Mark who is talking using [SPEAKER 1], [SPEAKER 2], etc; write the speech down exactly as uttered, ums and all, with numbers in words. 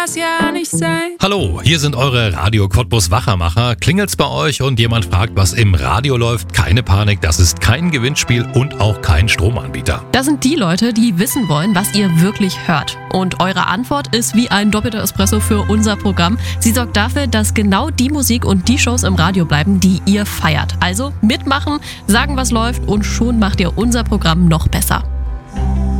[SPEAKER 1] das ja nicht sein.
[SPEAKER 2] Hallo, hier sind eure Radio Cottbus Wachermacher. Klingelt's bei euch und jemand fragt, was im Radio läuft? Keine Panik, das ist kein Gewinnspiel und auch kein Stromanbieter.
[SPEAKER 3] Das sind die Leute, die wissen wollen, was ihr wirklich hört. Und eure Antwort ist wie ein doppelter Espresso für unser Programm. Sie sorgt dafür, dass genau die Musik und die Shows im Radio bleiben, die ihr feiert. Also mitmachen, sagen, was läuft und schon macht ihr unser Programm noch besser.